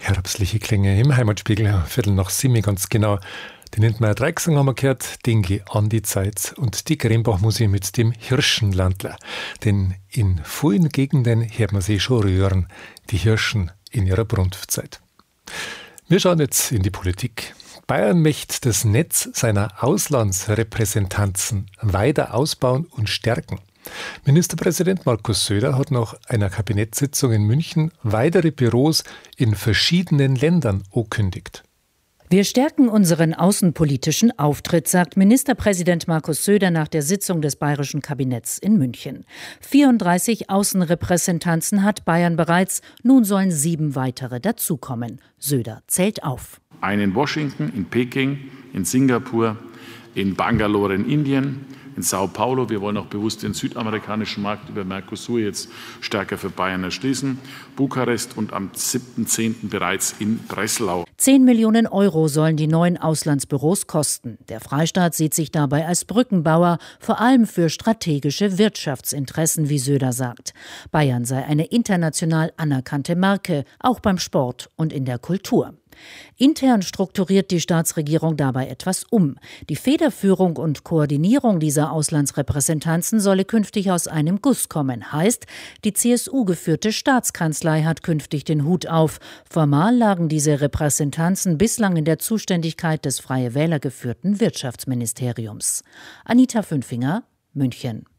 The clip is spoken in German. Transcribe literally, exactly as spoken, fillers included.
Herbstliche Klänge im Heimatspiegel, Viertel nach sieben ganz genau. Den Lindmeier Dreiecksang haben wir gehört, Denke an die Zeit und die Grembach-Musik mit dem Hirschenlandler. Denn in vielen Gegenden hört man sie schon rühren, die Hirschen in ihrer Brunftzeit. Wir schauen jetzt in die Politik. Bayern möchte das Netz seiner Auslandsrepräsentanzen weiter ausbauen und stärken. Ministerpräsident Markus Söder hat nach einer Kabinettssitzung in München weitere Büros in verschiedenen Ländern angekündigt. Wir stärken unseren außenpolitischen Auftritt, sagt Ministerpräsident Markus Söder nach der Sitzung des bayerischen Kabinetts in München. vierunddreißig Außenrepräsentanzen hat Bayern bereits, nun sollen sieben weitere dazukommen. Söder zählt auf. Eine in Washington, in Peking, in Singapur, in Bangalore in Indien, in Sao Paulo. Wir wollen auch bewusst den südamerikanischen Markt über Mercosur jetzt stärker für Bayern erschließen. Bukarest und am siebten zehnten bereits in Breslau. Zehn Millionen Euro sollen die neuen Auslandsbüros kosten. Der Freistaat sieht sich dabei als Brückenbauer, vor allem für strategische Wirtschaftsinteressen, wie Söder sagt. Bayern sei eine international anerkannte Marke, auch beim Sport und in der Kultur. Intern strukturiert die Staatsregierung dabei etwas um. Die Federführung und Koordinierung dieser Auslandsrepräsentanzen solle künftig aus einem Guss kommen. Heißt, die C S U-geführte Staatskanzlei hat künftig den Hut auf. Formal lagen diese Repräsentanzen bislang in der Zuständigkeit des Freie Wähler geführten Wirtschaftsministeriums. Anita Fünfinger, München.